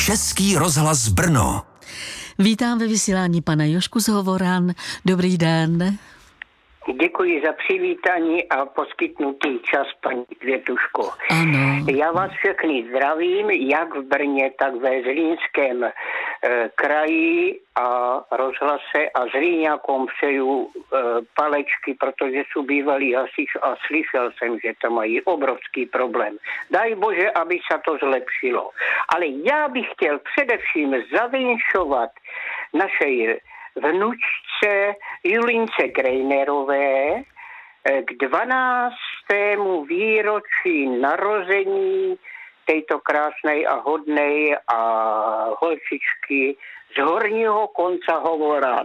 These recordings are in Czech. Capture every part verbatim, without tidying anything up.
Český rozhlas Brno. Vítám ve vysílání pana Jožku z Hovoran. Dobrý den. Děkuji za přivítání a poskytnutý čas, paní Květuško. Ano. Já vás všechny zdravím, jak v Brně, tak ve Zlínském e, kraji a rozhlase a Zlíňákom přeju e, palečky, protože jsou bývalý hasič a slyšel jsem, že tam mají obrovský problém. Daj Bože, aby se to zlepšilo. Ale já bych chtěl především zavinšovat našej vnučce Julince Grejnerové k dvanáctému výročí narození této krásnej a hodnej a holčičky z horního konca Hovoran.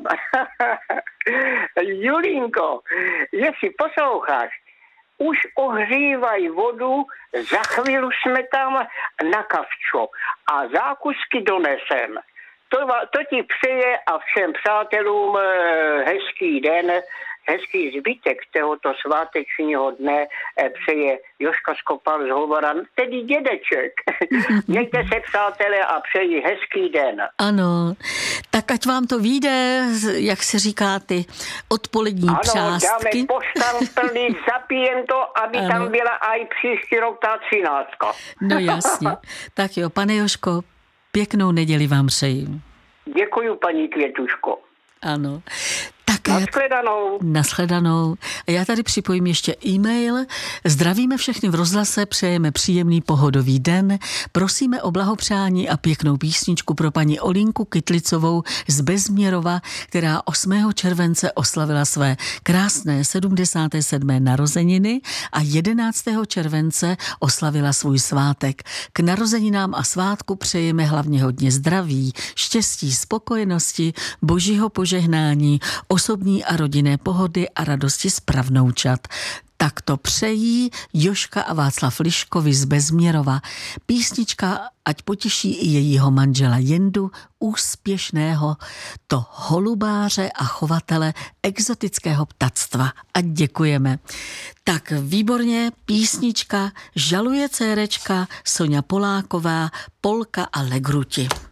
Julinko, jestli posloucháš, už ohřívaj vodu, za chvíli jsme tam na kavčo a zákusky donesem. To, to ti přeje a všem přátelům hezký den, hezký zbytek tohoto svátečního dne přeje Jožka Skopal z Hovoran, tedy dědeček. Mějte se, přátelé, a přeji hezký den. Ano, tak ať vám to vyjde, jak se říká, ty odpolední ano, přástky. Ano, dáme poštanplný, zapijem to, aby ano. Tam byla aj příští rok ta třináctka. No jasně. Tak jo, pane Jožko, pěknou neděli vám přeji. Děkuju, paní Květuško. Ano. Tak, nashledanou. Nashledanou. A já tady připojím ještě e-mail. Zdravíme všechny v rozhlase, přejeme příjemný pohodový den. Prosíme o blahopřání a pěknou písničku pro paní Olinku Kytlicovou z Bezměrova, která osmého července oslavila své krásné sedmdesáté sedmé narozeniny a jedenáctého července oslavila svůj svátek. K narozeninám a svátku přejeme hlavně hodně zdraví, štěstí, spokojenosti, božího požehnání, osobní a rodinné pohody a radosti z pravnoučat. Tak to přejí Jožka a Václav Liškovi z Bezměrova. Písnička ať potěší i jejího manžela Jendu, úspěšného to holubáře a chovatele exotického ptactva. A děkujeme. Tak výborně, písnička Žaluje dcérečka, Soňa Poláková, Polka a Legruti.